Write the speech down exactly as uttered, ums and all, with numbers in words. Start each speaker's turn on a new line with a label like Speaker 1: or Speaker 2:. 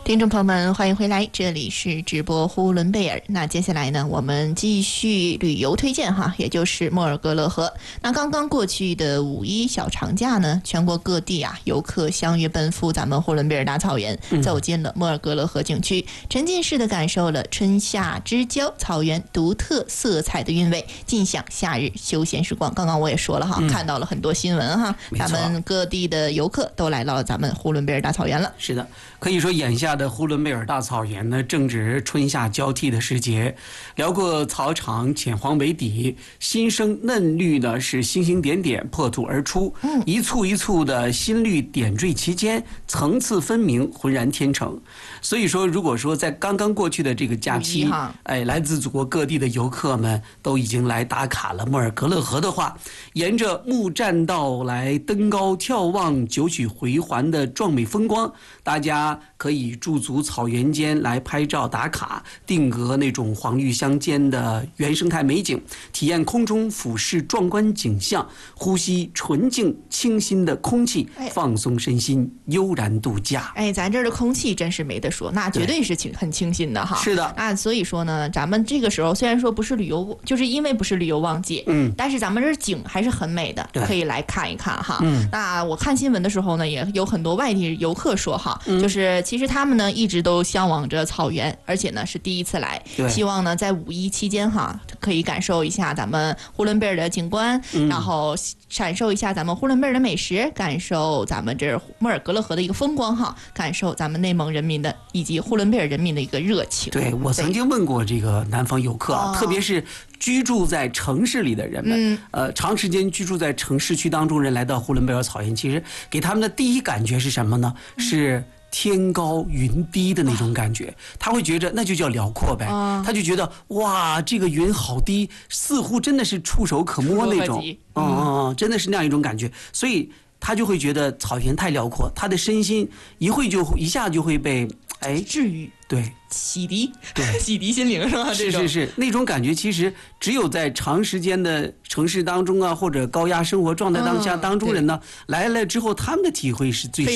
Speaker 1: 听众朋友们，欢迎回来，这里是直播呼伦贝尔。那接下来呢，我们继续旅游推荐哈，也就是莫尔格勒河。那刚刚过去的五一小长假呢，全国各地啊游客相约奔赴咱们呼伦贝尔大草原，走进了莫尔格勒河景区，沉浸式的感受了春夏之交草原独特色彩的韵味，尽享夏日休闲时光。刚刚我也说了哈，嗯、看到了很多新闻哈，咱们各地的游客都来到了咱们呼伦贝尔大草原了。
Speaker 2: 是的，可以说眼下的呼伦贝尔大草原呢，正值春夏交替的时节，辽阔草场浅黄为底，新生嫩绿呢是星星点点破土而出，嗯、一簇一簇的新绿点缀其间，层次分明，浑然天成。所以说，如果说在刚刚过去的这个假期，哎，来自祖国各地的游客们都已经来打卡了莫尔格勒河的话，沿着木栈道来登高眺望九曲回环的壮美风光，大家可以驻足草原间来拍照打卡，定格那种黄绿相间的原生态美景，体验空中俯视壮观景象，呼吸纯净清新的空气，放松身心，悠然度假。
Speaker 1: 哎，咱这儿的空气真是没得说，那绝对是清很清新的哈。
Speaker 2: 是的，
Speaker 1: 那所以说呢，咱们这个时候虽然说不是旅游，就是因为不是旅游旺季，嗯，但是咱们这景还是很美的，可以来看一看哈。嗯，那我看新闻的时候呢，也有很多外地游客说哈，嗯、就是其实他们呢一直都向往着草原，而且呢是第一次来，希望呢在五一期间哈，可以感受一下咱们呼伦贝尔的景观，嗯、然后感受一下咱们呼伦贝尔的美食，感受咱们这莫尔格勒河的一个风光哈，感受咱们内蒙人民的以及呼伦贝尔人民的一个热情。
Speaker 2: 对，我曾经问过这个南方游客，哦、特别是居住在城市里的人们，嗯、呃，长时间居住在城市区当中人来到呼伦贝尔草原，其实给他们的第一感觉是什么呢？嗯、是天高云低的那种感觉，他会觉着那就叫辽阔呗，啊、他就觉得哇，这个云好低，似乎真的是触手可摸那种，嗯嗯，真的是那样一种感觉，所以他就会觉得草原太辽阔，他的身心一会就一下就会被哎
Speaker 1: 治愈，
Speaker 2: 对，
Speaker 1: 洗涤，
Speaker 2: 对，
Speaker 1: 洗涤心灵是吧？
Speaker 2: 是是是，那种感觉其实只有在长时间的城市当中啊，或者高压生活状态当下当中人呢，嗯、来了之后他们的体会是最深